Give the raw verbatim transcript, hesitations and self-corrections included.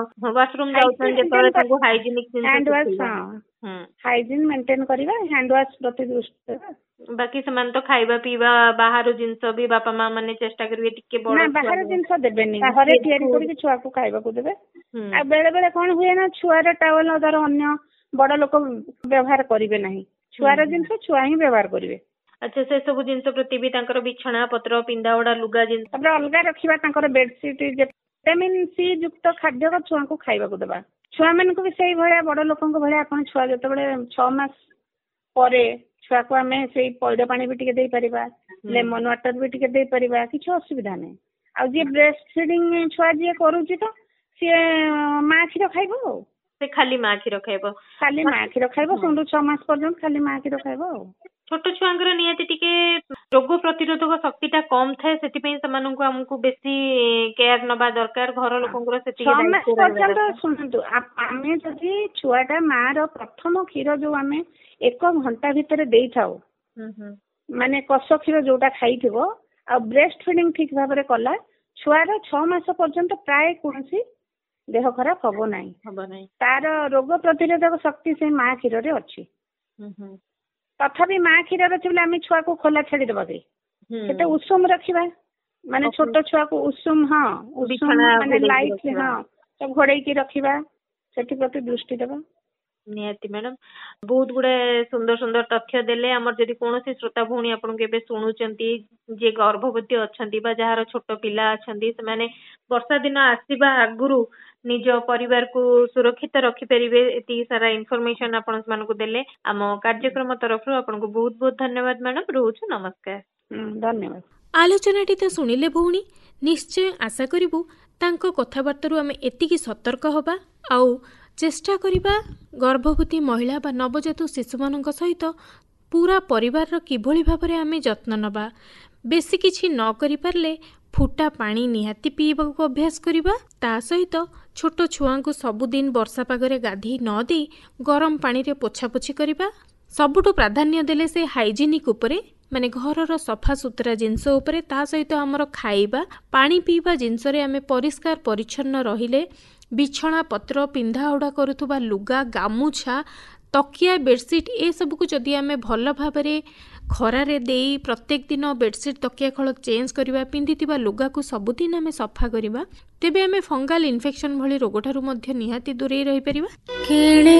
Washroom जाउछन hygienic hand wash हां hygiene maintain करबा hand wash प्रति दृष्टि देबा। बाकी समान तो खाइबा पीबा बाहर जिनस भी बापा माँ माने चेष्टा करिवे टिके बड़ ना बाहर जिनस देबेनी घरे तयारी करके छुआ को खाइबा को देबे। आ बेले बेले कोन हुए ना छुआर टावल अदर अन्य बड़ लोक व्यवहार करिवे नहीं छुआर जिनस छुआ ही व्यवहार करिवे। अच्छा से सब जिनस प्रति भी तांकर बिछଣା पत्र पिंदा ओडा लुगा जिनस तबरा अलगा रखिबा तांकर बेडशीट विटामिन सी युक्त खाद्य को छुआ को खाइबा को देबा। छुआ मन को भी सही भया बड़ लोकन को भया अपन छुआ जते बळे छह मास परे छुआ को आमे सेई पैड पानी भी टिके देई परिबा लेमन वाटर भी टिके देई परिबा किछ असुविधा नै। आ जे ब्रेस्ट फीडिंग छुआ जे करूची तो से माँ खीर खाइबो से खाली माँ खीर खाइबो खाली माँ खीर खाइबो सुंदर छह मास पर्यंत खाली माँ खीर खाइबो। छोट छुआंकर नियति टिके रोग प्रतिरोधक शक्तिटा कम थाए सेति पई समानंकु हमकु बेसी केयर नबा दरकार घर लोकंकर सेति सुनतु आमे जदि छुआटा माँ रो प्रथम खीर जो आमे एक घंटा भितर देई थाओ माने कस खीर जोटा खाइथिबो आ ब्रेस्ट फीडिंग ठीक भाबरे कला छुआर छह मास पर्यंत प्राय कोनसी देह खराब हबो नाही हबो नाही तार रोग प्रतिरोधक शक्ति से माँ खीर रे अछि। तथापि माँ क्षीर रही आम छुआ को खोला छाड़ी दबा से उषुम रखा माने छोट छुआ को उषुम हाँ उषुम माने लाइट हाँ सब घोड़े रखा से प्रति दृष्टि देवा निहाती मैडम बहुत गुड़े सुंदर सुंदर तथ्य देले आमर जदि कौन श्रोता भौणी आपन के शुणुचंती जे गर्भवती अच्छंती बा जहार छोट पिला अच्छंती से माने वर्षा दिन आसीबा आगुरु निज परिवार को सुरक्षित रखि परिबे एती सारा इन्फॉर्मेशन आपन मानको देले आम कार्यक्रम तरफ आपन को बहुत बहुत धन्यवाद मैडम रहउछु नमस्कार। धन्यवाद। आलोचनाटी तो सुनिले भौणी निश्चय आशा करिबु तांको कथाबार्तारू आमे एतिकी सतर्क होबा आउ चेष्टा करिबा गर्भवती महिला बा नवजात शिशु मानक सहित पूरा परिवार किभଳି भाबरे आमे जत्न नबा बेसी किछि न करि पारले फुटा पानी निहाती पीबाक अभ्यास करिबा ता सहित छोट छुआंकु सबुदिन वर्षा पागरे गाधी न दे गरम पानी रे पोछापोछि करिबा सबुठु प्राधान्य देले से हाइजीनिक उपरे माने घरर सफा सुतरा जिनस उपरे ता सहित हमर खाइबा पानी पीबा जिनस रे आमे परिष्कार परिच्छन्न रहिले बिछଣା पत्र पिंधा उड़ा करुथुबा लुगा गामुछा तकिया बेडशीट ए सब को जदि आमे भल भाबरे खरारे देई प्रत्येक दिन बेडशीट तकिया खळ चेंज करिबा पिंधितिबा लुगा को सबुदिन आमे सफा करिबा तेबे आमे फंगल इन्फेक्शन भली रोगठारु मध्य निहाती दूरे रहि परिबा।